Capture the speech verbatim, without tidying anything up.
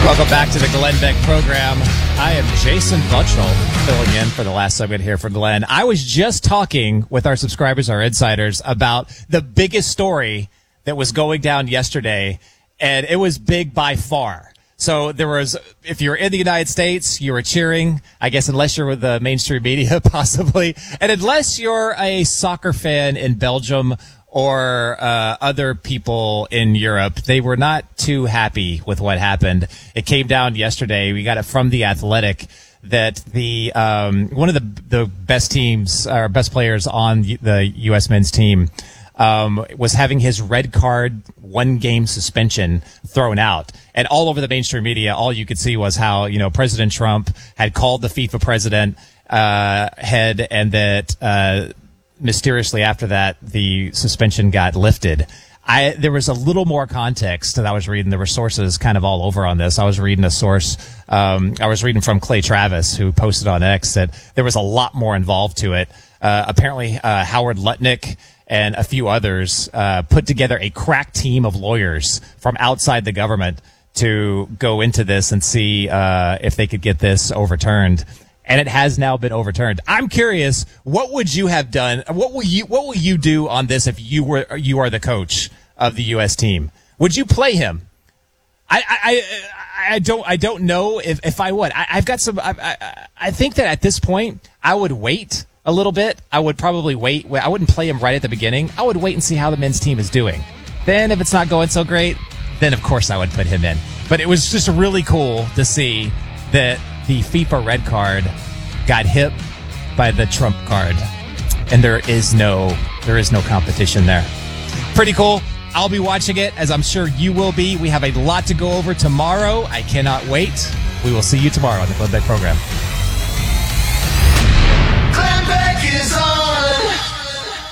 Welcome back to the Glenn Beck program. I am Jason Buttrell, filling in for the last segment here for Glenn. I was just talking with our subscribers, our insiders, about the biggest story that was going down yesterday, and it was big by far. So there was, if you're in the United States, you were cheering, I guess, unless you're with the mainstream media, possibly, and unless you're a soccer fan in Belgium or uh, other people in Europe, they were not too happy with what happened. It came down yesterday. We got it from The Athletic that the um, one of the the best teams, or best players on the U S men's team, um, was having his red card, one game suspension thrown out. And all over the mainstream media, all you could see was how, you know, President Trump had called the FIFA president uh, head, and that uh, mysteriously after that, the suspension got lifted. I, there was a little more context that I was reading. There were sources kind of all over on this. I was reading a source. Um, I was reading from Clay Travis, who posted on X that there was a lot more involved to it. Uh, apparently, uh, Howard Lutnick and a few others uh, put together a crack team of lawyers from outside the government to go into this and see uh, if they could get this overturned. And it has now been overturned. I'm curious, what would you have done? What will you What will you do on this if you were you are the coach of the U S team? Would you play him? I I, I don't I don't know if, if I would. I, I've got some. I, I I think that at this point I would wait a little bit. I would probably wait. I wouldn't play him right at the beginning. I would wait and see how the men's team is doing. Then if it's not going so great, then of course I would put him in. But it was just really cool to see that the FIFA red card got hit by the Trump card, and there is no there is no competition there. Pretty cool. I'll be watching it, as I'm sure you will be. We have a lot to go over tomorrow. I cannot wait. We will see you tomorrow on the Glenn Beck program.